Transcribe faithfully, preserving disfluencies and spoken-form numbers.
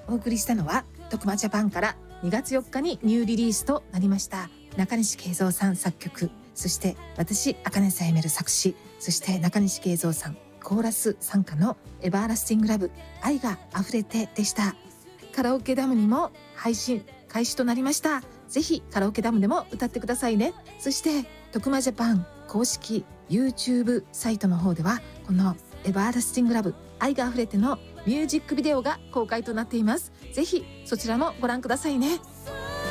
お送りしたのは徳間ジャパンからにがつよっかにニューリリースとなりました中西慶三さん作曲、そして私茜さやめる作詞、そして中西慶三さんコーラス参加のエバーラスティングラブ愛が溢れてでした。カラオケダムにも配信開始となりました。ぜひカラオケダムでも歌ってくださいね。そして徳間ジャパン公式 YouTube サイトの方ではこのエバーラスティングラブ愛が溢れてのミュージックビデオが公開となっています。ぜひそちらもご覧くださいね。